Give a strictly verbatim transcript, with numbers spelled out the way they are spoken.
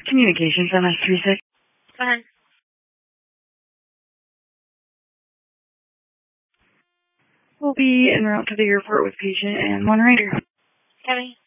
Communications M S three six. Fine. We'll be en route to the airport with patient and one rider. Copy.